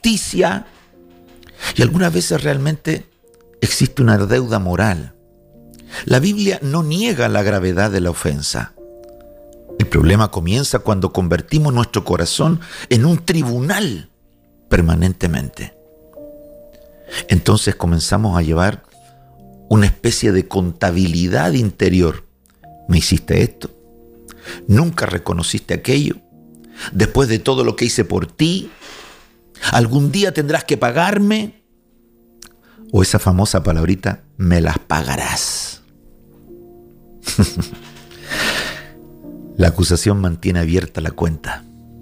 justicia, y algunas veces realmente existe una deuda moral. La Biblia no niega la gravedad de la ofensa. El problema comienza cuando convertimos nuestro corazón en un tribunal permanentemente. Entonces comenzamos a llevar una especie de contabilidad interior. Me hiciste esto, nunca reconociste aquello, después de todo lo que hice por ti, algún día tendrás que pagarme, o esa famosa palabrita, me las pagarás. La acusación mantiene abierta la cuenta.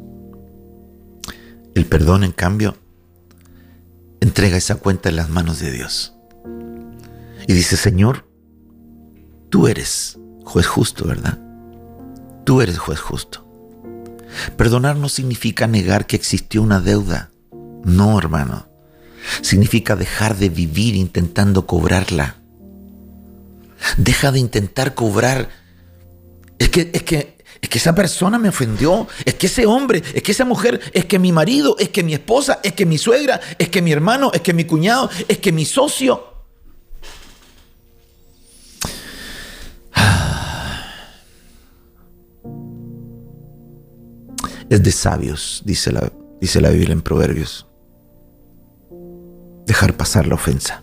El perdón, en cambio, entrega esa cuenta en las manos de Dios. Y dice, Señor, tú eres juez justo, ¿verdad? Tú eres juez justo. Perdonar no significa negar que existió una deuda. No, hermano. Significa dejar de vivir intentando cobrarla. Deja de intentar cobrar. Es que esa persona me ofendió. Es que ese hombre, es que esa mujer, es que mi marido, es que mi esposa, es que mi suegra, es que mi hermano, es que mi cuñado, es que mi socio. Es de sabios, dice la Biblia en Proverbios, dejar pasar la ofensa.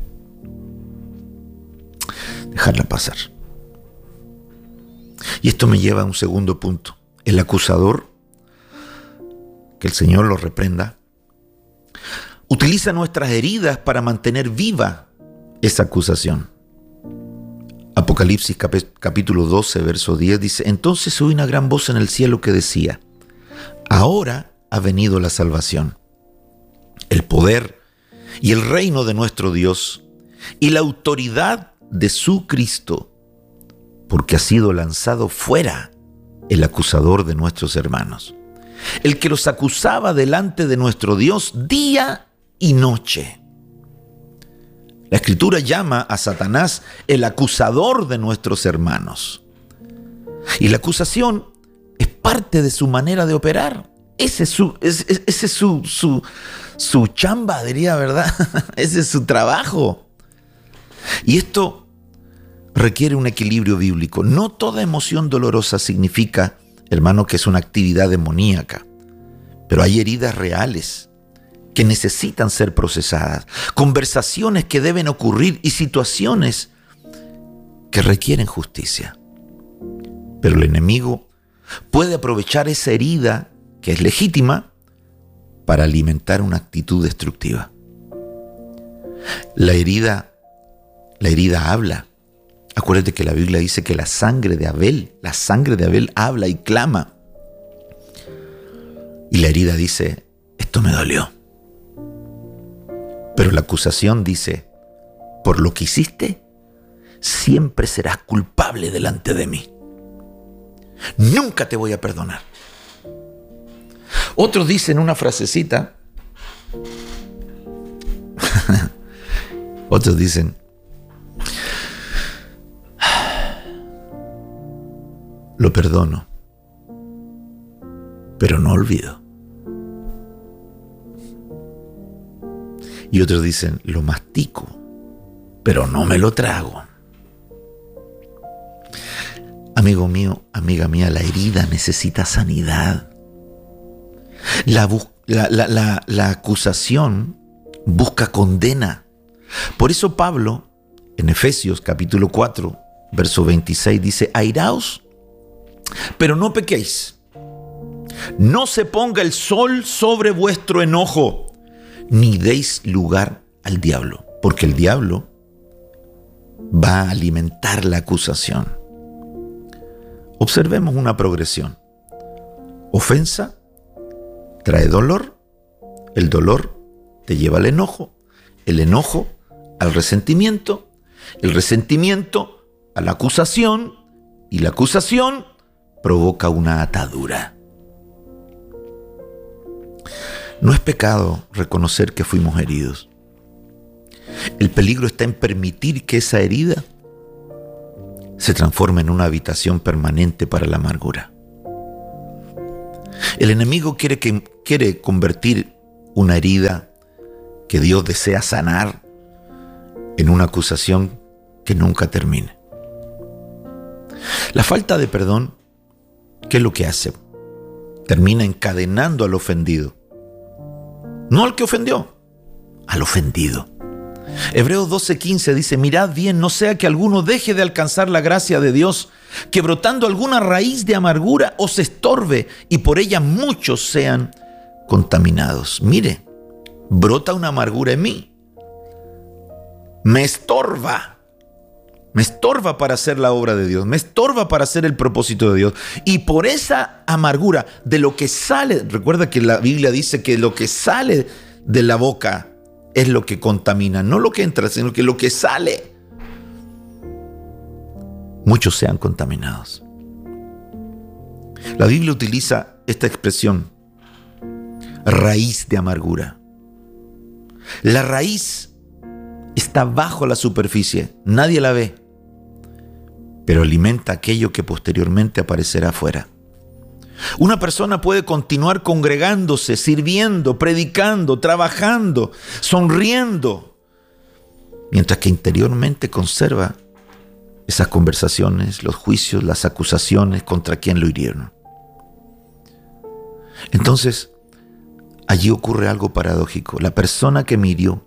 Dejarla pasar. Y esto me lleva a un segundo punto. El acusador, que el Señor lo reprenda, utiliza nuestras heridas para mantener viva esa acusación. Apocalipsis capítulo 12, verso 10 dice, entonces oí una gran voz en el cielo que decía, ahora ha venido la salvación, el poder y el reino de nuestro Dios y la autoridad de su Cristo, porque ha sido lanzado fuera el acusador de nuestros hermanos, el que los acusaba delante de nuestro Dios día y noche. La Escritura llama a Satanás el acusador de nuestros hermanos. Y la acusación es parte de su manera de operar. Ese es su chamba, diría, ¿verdad? Ese es su trabajo. Y esto requiere un equilibrio bíblico. No toda emoción dolorosa significa, hermano, que es una actividad demoníaca. Pero hay heridas reales que necesitan ser procesadas, conversaciones que deben ocurrir y situaciones que requieren justicia. Pero el enemigo puede aprovechar esa herida que es legítima para alimentar una actitud destructiva. La herida habla. Acuérdate que la Biblia dice que la sangre de Abel habla y clama. Y la herida dice, esto me dolió. Pero la acusación dice, por lo que hiciste, siempre serás culpable delante de mí. Nunca te voy a perdonar. Otros dicen una frasecita. Otros dicen, lo perdono, pero no olvido. Y otros dicen, lo mastico, pero no me lo trago. Amigo mío, amiga mía, la herida necesita sanidad. La acusación busca condena. Por eso Pablo, en Efesios capítulo 4, verso 26, dice, airaos, pero no pequéis. No se ponga el sol sobre vuestro enojo, ni deis lugar al diablo, porque el diablo va a alimentar la acusación. Observemos una progresión. Ofensa trae dolor, el dolor te lleva al enojo, el enojo al resentimiento, el resentimiento a la acusación y la acusación provoca una atadura. No es pecado reconocer que fuimos heridos. El peligro está en permitir que esa herida se transforme en una habitación permanente para la amargura. El enemigo quiere convertir una herida que Dios desea sanar en una acusación que nunca termine. La falta de perdón, ¿qué es lo que hace? Termina encadenando al ofendido. No al que ofendió, al ofendido. Hebreos 12:15 dice: mirad bien, no sea que alguno deje de alcanzar la gracia de Dios, que brotando alguna raíz de amargura os estorbe y por ella muchos sean contaminados. Mire, brota una amargura en mí. Me estorba para hacer la obra de Dios, me estorba para hacer el propósito de Dios. Y por esa amargura, de lo que sale, recuerda que la Biblia dice que lo que sale de la boca es lo que contamina, no lo que entra, sino que lo que sale. Muchos sean contaminados. La Biblia utiliza esta expresión, raíz de amargura. La raíz está bajo la superficie, nadie la ve, pero alimenta aquello que posteriormente aparecerá afuera. Una persona puede continuar congregándose, sirviendo, predicando, trabajando, sonriendo, mientras que interiormente conserva esas conversaciones, los juicios, las acusaciones contra quien lo hirieron. Entonces, allí ocurre algo paradójico. La persona que me hirió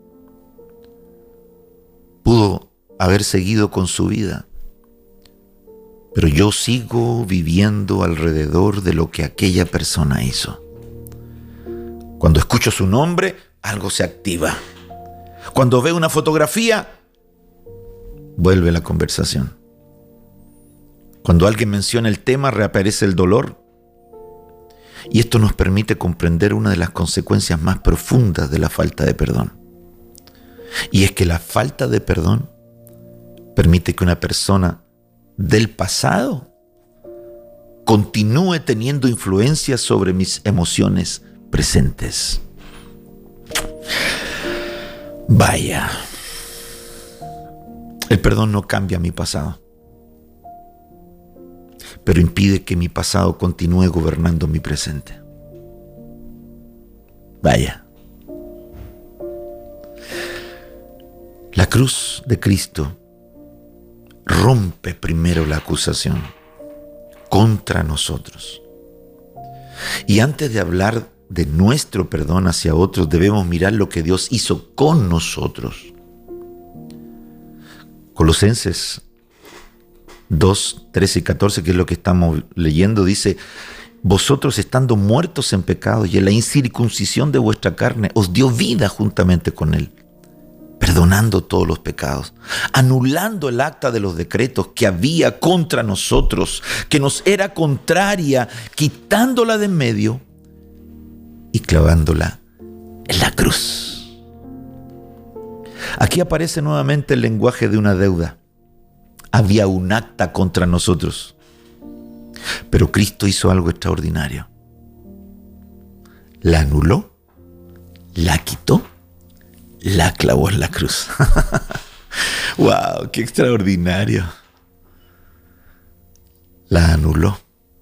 pudo haber seguido con su vida, pero yo sigo viviendo alrededor de lo que aquella persona hizo. Cuando escucho su nombre, algo se activa. Cuando veo una fotografía, vuelve la conversación. Cuando alguien menciona el tema, reaparece el dolor. Y esto nos permite comprender una de las consecuencias más profundas de la falta de perdón. Y es que la falta de perdón permite que una persona del pasado continúe teniendo influencia sobre mis emociones presentes. Vaya, el perdón no cambia mi pasado, pero impide que mi pasado continúe gobernando mi presente. Vaya. La cruz de Cristo rompe primero la acusación contra nosotros. Y antes de hablar de nuestro perdón hacia otros, debemos mirar lo que Dios hizo con nosotros. Colosenses 2, 13 y 14, que es lo que estamos leyendo, dice: vosotros estando muertos en pecado y en la incircuncisión de vuestra carne, os dio vida juntamente con Él, perdonando todos los pecados, anulando el acta de los decretos que había contra nosotros, que nos era contraria, quitándola de en medio y clavándola en la cruz. Aquí aparece nuevamente el lenguaje de una deuda. Había un acta contra nosotros, pero Cristo hizo algo extraordinario. La anuló, la quitó, la clavó en la cruz. ¡Wow! ¡Qué extraordinario! La anuló,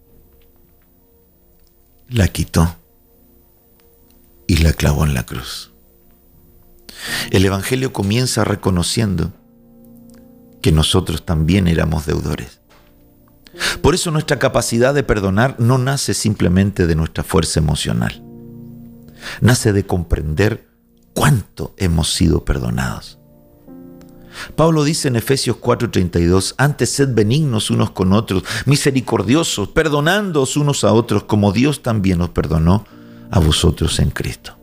la quitó y la clavó en la cruz. El Evangelio comienza reconociendo que nosotros también éramos deudores. Por eso nuestra capacidad de perdonar no nace simplemente de nuestra fuerza emocional. Nace de comprender cuánto hemos sido perdonados. Pablo dice en Efesios 4:32: antes sed benignos unos con otros, misericordiosos, perdonándoos unos a otros, como Dios también os perdonó a vosotros en Cristo.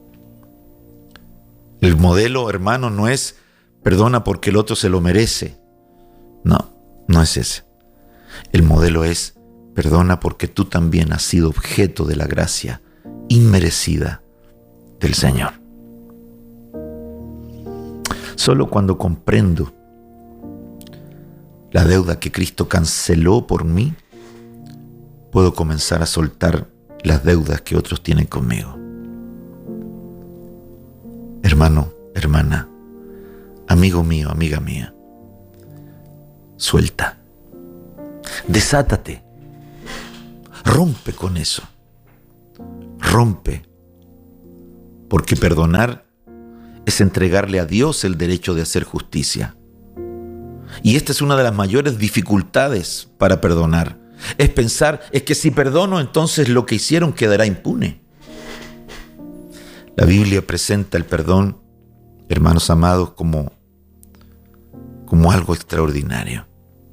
El modelo, hermano, no es perdona porque el otro se lo merece. No, no es ese. El modelo es perdona porque tú también has sido objeto de la gracia inmerecida del Señor. Solo cuando comprendo la deuda que Cristo canceló por mí, puedo comenzar a soltar las deudas que otros tienen conmigo. Hermano, hermana, amigo mío, amiga mía, suelta, desátate, rompe con eso, rompe porque perdonar es entregarle a Dios el derecho de hacer justicia. Y esta es una de las mayores dificultades para perdonar. Es pensar, es que si perdono, entonces lo que hicieron quedará impune. La Biblia presenta el perdón, hermanos amados, como algo extraordinario.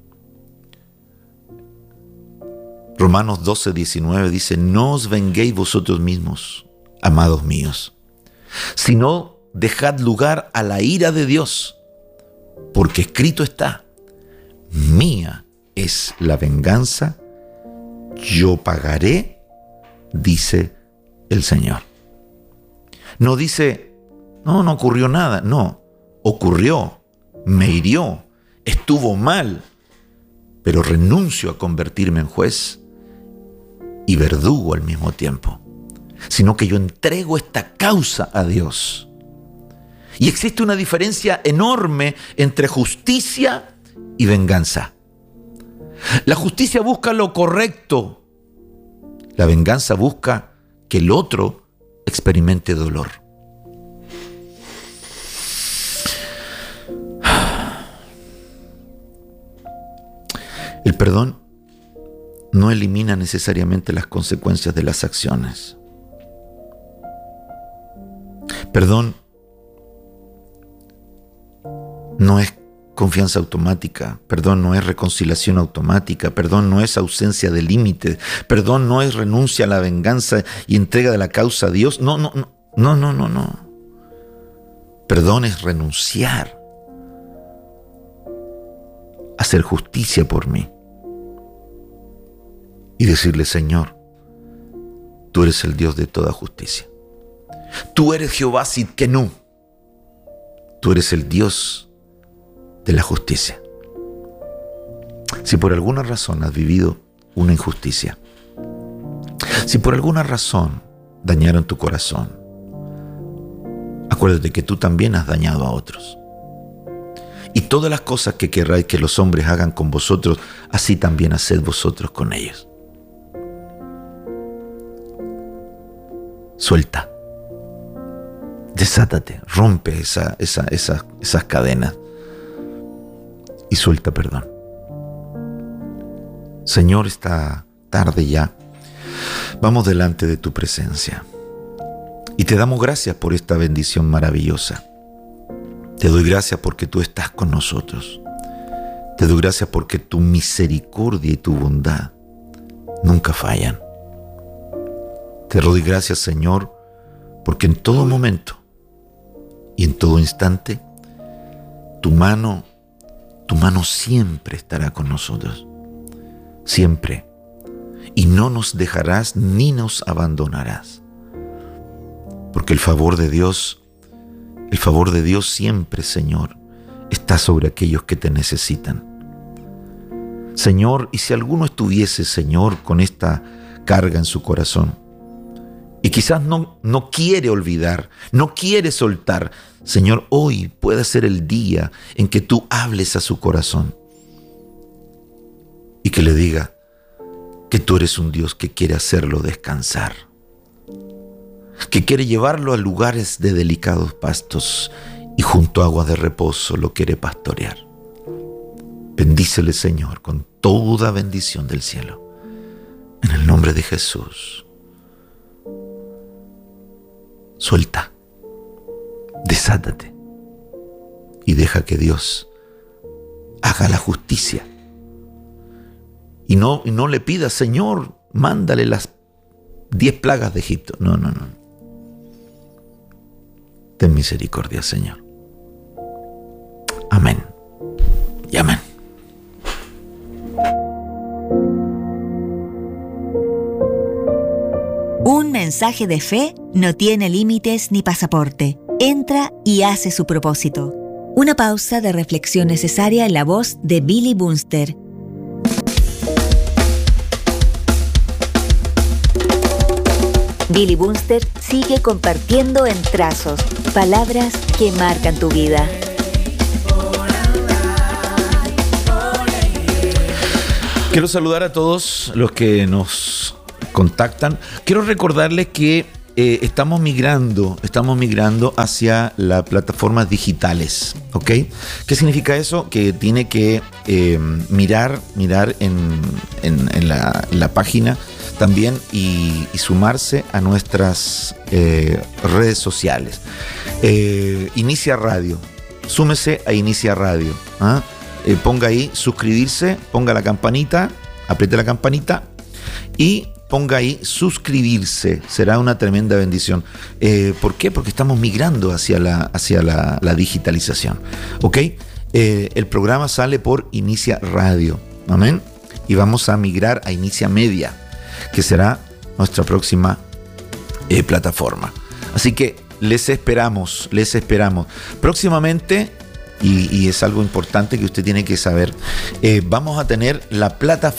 Romanos 12:19 dice: no os venguéis vosotros mismos, amados míos, sino dejad lugar a la ira de Dios, porque escrito está: mía es la venganza, yo pagaré, dice el Señor. No dice, no ocurrió nada. No, ocurrió, me hirió, estuvo mal, pero renuncio a convertirme en juez y verdugo al mismo tiempo, sino que yo entrego esta causa a Dios. Y existe una diferencia enorme entre justicia y venganza. La justicia busca lo correcto. La venganza busca que el otro experimente dolor. El perdón no elimina necesariamente las consecuencias de las acciones. Perdón no es confianza automática, perdón no es reconciliación automática, perdón no es ausencia de límites, perdón no es renuncia a la venganza y entrega de la causa a Dios. No. Perdón es renunciar a hacer justicia por mí y decirle: Señor, tú eres el Dios de toda justicia. Tú eres Jehová Sidkenu. Tú eres el Dios de la justicia. Si por alguna razón has vivido una injusticia, si por alguna razón dañaron tu corazón, acuérdate que tú también has dañado a otros. Y todas las cosas que querráis que los hombres hagan con vosotros, así también haced vosotros con ellos. Suelta. Desátate. Rompe esas cadenas. Y suelta perdón. Señor, esta tarde ya vamos delante de tu presencia y te damos gracias por esta bendición maravillosa. Te doy gracias porque tú estás con nosotros. Te doy gracias porque tu misericordia y tu bondad nunca fallan. Te doy gracias, Señor, porque en todo momento y en todo instante tu mano siempre estará con nosotros. Siempre. Y no nos dejarás ni nos abandonarás. Porque el favor de Dios siempre, Señor, está sobre aquellos que te necesitan. Señor, y si alguno estuviese, Señor, con esta carga en su corazón, y quizás no quiere olvidar, no quiere soltar, Señor, hoy puede ser el día en que tú hables a su corazón y que le diga que tú eres un Dios que quiere hacerlo descansar, que quiere llevarlo a lugares de delicados pastos y junto a aguas de reposo lo quiere pastorear. Bendícele, Señor, con toda bendición del cielo. En el nombre de Jesús. Suelta, desátate y deja que Dios haga la justicia. Y no le pidas: Señor, mándale las 10 plagas de Egipto. No. Ten misericordia, Señor. Amén y amén. Un mensaje de fe no tiene límites ni pasaporte. Entra y hace su propósito. Una pausa de reflexión necesaria en la voz de Billy Bunster. Billy Bunster sigue compartiendo en trazos palabras que marcan tu vida. Quiero saludar a todos los que nos contactan. Quiero recordarles que estamos migrando hacia las plataformas digitales, ¿ok? ¿Qué significa eso? Que tiene que mirar en la página también y sumarse a nuestras redes sociales. Inicia Radio, súmese a Inicia Radio, ¿ah? Ponga ahí suscribirse, ponga la campanita, apriete la campanita y ponga ahí suscribirse. Será una tremenda bendición. ¿Por qué? Porque estamos migrando hacia la digitalización. ¿Ok? El programa sale por Inicia Radio. Amén. Y vamos a migrar a Inicia Media, que será nuestra próxima plataforma. Así que les esperamos. Próximamente, y es algo importante que usted tiene que saber, vamos a tener la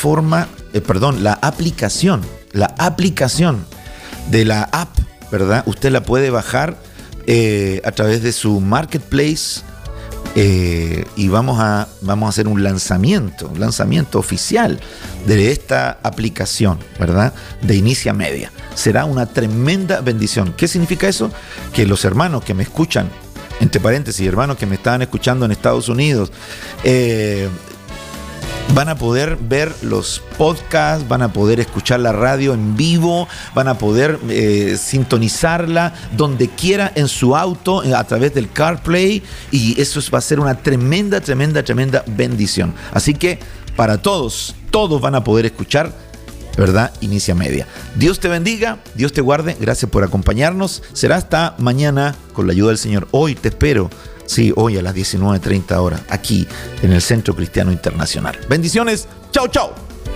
aplicación de la app, ¿verdad? Usted la puede bajar a través de su marketplace, y vamos a hacer un lanzamiento oficial de esta aplicación, ¿verdad? De Inicia Media. Será una tremenda bendición. ¿Qué significa eso? Que los hermanos que me escuchan, entre paréntesis, hermanos que me estaban escuchando en Estados Unidos, van a poder ver los podcasts, van a poder escuchar la radio en vivo, van a poder sintonizarla donde quiera en su auto, a través del CarPlay, y eso va a ser una tremenda bendición. Así que para todos van a poder escuchar, ¿verdad? Inicia Media. Dios te bendiga, Dios te guarde, gracias por acompañarnos. Será hasta mañana con la ayuda del Señor. Hoy te espero. Sí, hoy a las 19:30 horas, aquí en el Centro Cristiano Internacional. Bendiciones. Chao, chao.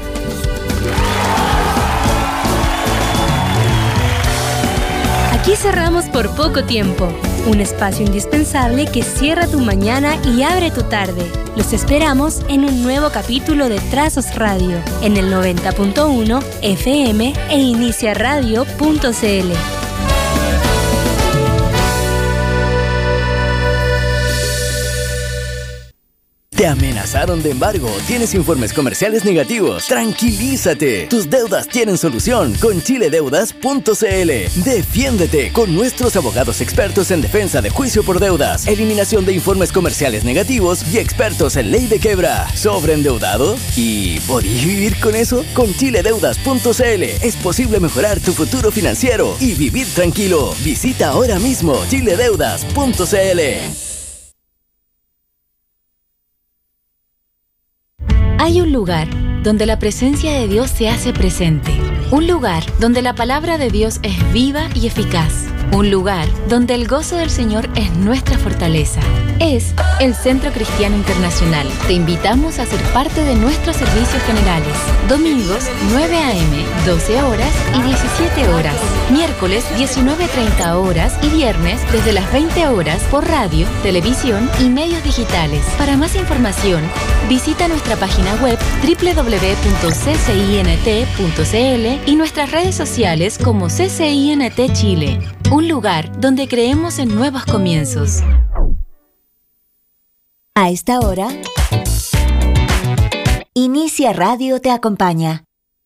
Aquí cerramos por poco tiempo. Un espacio indispensable que cierra tu mañana y abre tu tarde. Los esperamos en un nuevo capítulo de Trazos Radio, en el 90.1 FM e iniciaradio.cl. ¿Te amenazaron de embargo? ¿Tienes informes comerciales negativos? ¡Tranquilízate! Tus deudas tienen solución con chiledeudas.cl. Defiéndete con nuestros abogados expertos en defensa de juicio por deudas, eliminación de informes comerciales negativos y expertos en ley de quiebra. ¿Sobreendeudado? ¿Y podías vivir con eso? Con chiledeudas.cl es posible mejorar tu futuro financiero y vivir tranquilo. Visita ahora mismo chiledeudas.cl. Hay un lugar donde la presencia de Dios se hace presente. Un lugar donde la palabra de Dios es viva y eficaz. Un lugar donde el gozo del Señor es nuestra fortaleza. Es el Centro Cristiano Internacional. Te invitamos a ser parte de nuestros servicios generales. Domingos, 9 a.m., 12 horas y 17 horas. Miércoles, 19:30 horas y viernes, desde las 20 horas, por radio, televisión y medios digitales. Para más información, visita nuestra página web www.ccint.cl y nuestras redes sociales como CCINT Chile. Un lugar donde creemos en nuevos comienzos. A esta hora, Inicia Radio te acompaña.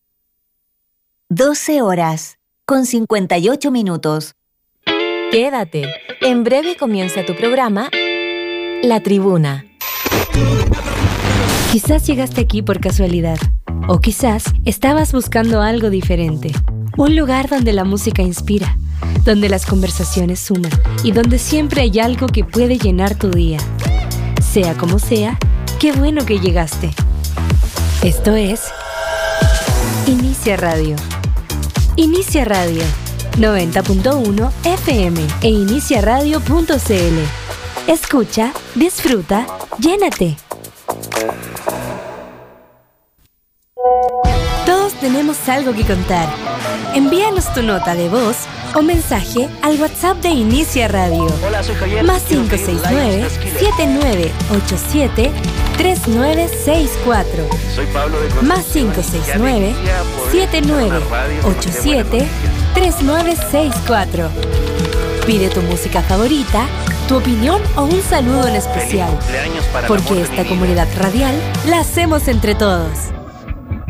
12 horas con 58 minutos. Quédate. En breve comienza tu programa, La Tribuna. Quizás llegaste aquí por casualidad, o quizás estabas buscando algo diferente. Un lugar donde la música inspira, donde las conversaciones suman y donde siempre hay algo que puede llenar tu día. Sea como sea, qué bueno que llegaste. Esto es Inicia Radio. Inicia Radio, 90.1 FM e iniciaradio.cl. Escucha, disfruta, llénate. Todos tenemos algo que contar. Envíanos tu nota de voz o mensaje al WhatsApp de Inicia Radio. Hola, soy Javier. Más 569-7987-3964. Soy Pablo de Más 569-7987-3964. Pide tu música favorita, tu opinión o un saludo en especial. Porque esta comunidad radial la hacemos entre todos.